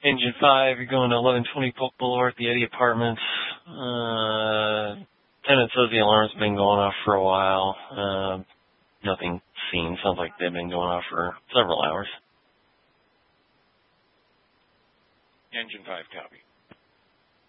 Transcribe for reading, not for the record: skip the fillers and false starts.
Engine 5, you're going to 1120 Polk Boulevard at the Eddy Apartments. Tenant says the alarm's been going off for a while. Nothing seen. Sounds like they've been going off for several hours. Engine 5, copy.